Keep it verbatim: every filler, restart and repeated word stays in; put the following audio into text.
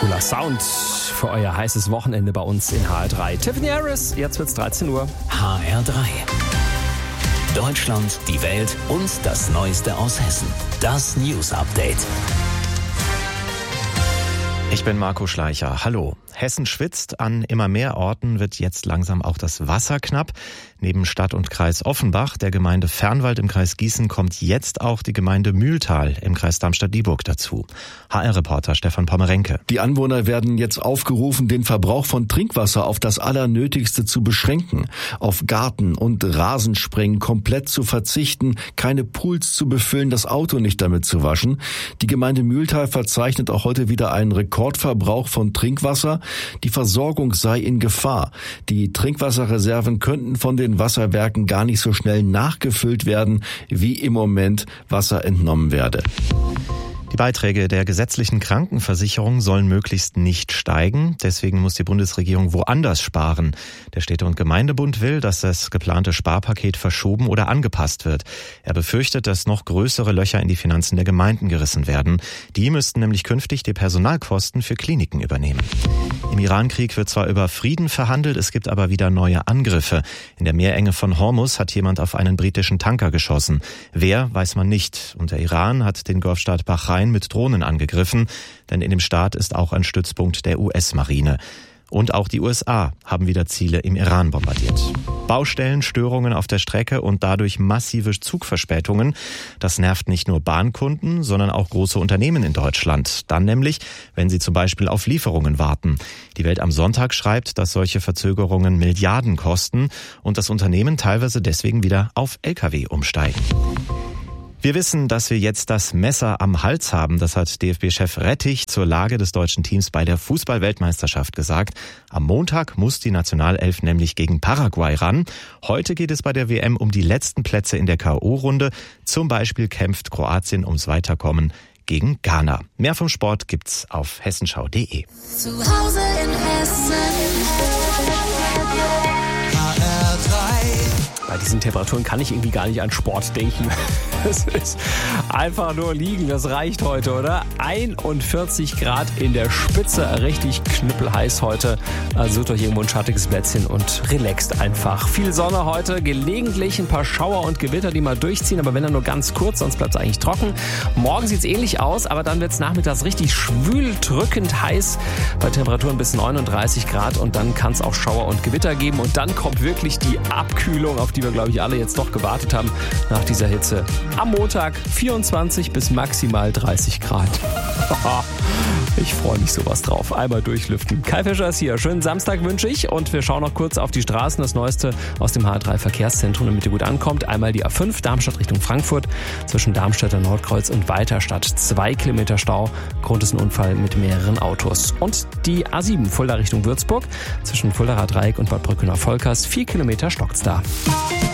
Cooler Sound für euer heißes Wochenende bei uns in H R drei. Tiffany Harris, jetzt wird's dreizehn Uhr. H R drei. Deutschland, die Welt und das Neueste aus Hessen. Das News Update. Ich bin Marco Schleicher. Hallo. Hessen schwitzt. An immer mehr Orten wird jetzt langsam auch das Wasser knapp. Neben Stadt und Kreis Offenbach, der Gemeinde Fernwald im Kreis Gießen, kommt jetzt auch die Gemeinde Mühltal im Kreis Darmstadt-Dieburg dazu. H R-Reporter Stefan Pommerenke. Die Anwohner werden jetzt aufgerufen, den Verbrauch von Trinkwasser auf das Allernötigste zu beschränken, auf Garten- und Rasensprengen komplett zu verzichten, keine Pools zu befüllen, das Auto nicht damit zu waschen. Die Gemeinde Mühltal verzeichnet auch heute wieder einen Rekordverbrauch von Trinkwasser. Die Versorgung sei in Gefahr. Die Trinkwasserreserven könnten von den Wasserwerken gar nicht so schnell nachgefüllt werden, wie im Moment Wasser entnommen werde. Die Beiträge der gesetzlichen Krankenversicherung sollen möglichst nicht steigen. Deswegen muss die Bundesregierung woanders sparen. Der Städte- und Gemeindebund will, dass das geplante Sparpaket verschoben oder angepasst wird. Er befürchtet, dass noch größere Löcher in die Finanzen der Gemeinden gerissen werden. Die müssten nämlich künftig die Personalkosten für Kliniken übernehmen. Im Irankrieg wird zwar über Frieden verhandelt, es gibt aber wieder neue Angriffe. In der Meerenge von Hormuz hat jemand auf einen britischen Tanker geschossen. Wer, weiß man nicht. Und der Iran hat den Golfstaat Bahrain mit Drohnen angegriffen, denn in dem Staat ist auch ein Stützpunkt der U S-Marine. Und auch die U S A haben wieder Ziele im Iran bombardiert. Baustellen, Störungen auf der Strecke und dadurch massive Zugverspätungen. Das nervt nicht nur Bahnkunden, sondern auch große Unternehmen in Deutschland. Dann nämlich, wenn sie zum Beispiel auf Lieferungen warten. Die Welt am Sonntag schreibt, dass solche Verzögerungen Milliarden kosten und das Unternehmen teilweise deswegen wieder auf L K W umsteigen. Wir wissen, dass wir jetzt das Messer am Hals haben. Das hat D F B-Chef Rettich zur Lage des deutschen Teams bei der Fußball-Weltmeisterschaft gesagt. Am Montag muss die Nationalelf nämlich gegen Paraguay ran. Heute geht es bei der W M um die letzten Plätze in der K O-Runde. Zum Beispiel kämpft Kroatien ums Weiterkommen gegen Ghana. Mehr vom Sport gibt's auf hessenschau punkt de. Zu Hause in Hessen. Bei diesen Temperaturen kann ich irgendwie gar nicht an Sport denken. Es ist einfach nur liegen, das reicht heute, oder? einundvierzig Grad in der Spitze, richtig knüppelheiß heute. Also sucht euch irgendwo ein schattiges Plätzchen und relaxt einfach. Viel Sonne heute, gelegentlich ein paar Schauer und Gewitter, die mal durchziehen, aber wenn dann nur ganz kurz, sonst bleibt es eigentlich trocken. Morgen sieht es ähnlich aus, aber dann wird es nachmittags richtig schwül, drückend heiß bei Temperaturen bis neununddreißig Grad und dann kann es auch Schauer und Gewitter geben und dann kommt wirklich die Abkühlung, auf die wir, glaube ich, alle jetzt doch gewartet haben nach dieser Hitze. Am Montag vierundzwanzig bis maximal dreißig Grad. Ich freue mich sowas drauf. Einmal durchlüften. Kai Fischer ist hier. Schönen Samstag wünsche ich. Und wir schauen noch kurz auf die Straßen. Das Neueste aus dem H R drei Verkehrszentrum, damit ihr gut ankommt. Einmal die A fünf, Darmstadt Richtung Frankfurt. Zwischen Darmstädter Nordkreuz und Weiterstadt. Zwei Kilometer Stau. Grund ist ein Unfall mit mehreren Autos. Und die A sieben, Fulda Richtung Würzburg. Zwischen Fuldaer Dreieck und Bad Brückener Volkers. Vier Kilometer stockt's da.